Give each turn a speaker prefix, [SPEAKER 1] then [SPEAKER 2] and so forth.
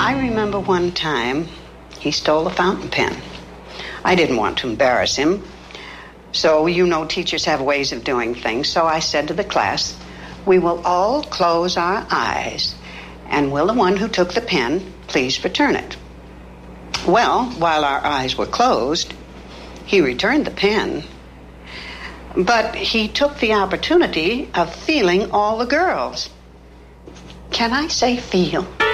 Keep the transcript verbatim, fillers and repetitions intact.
[SPEAKER 1] I remember one time he stole a fountain pen. I didn't want to embarrass him. So, you know, teachers have ways of doing things. So I said to the class, we will all close our eyes, and will the one who took the pen please return it? Well, while our eyes were closed, he returned the pen, but he took the opportunity of feeling all the girls. Can I say feel?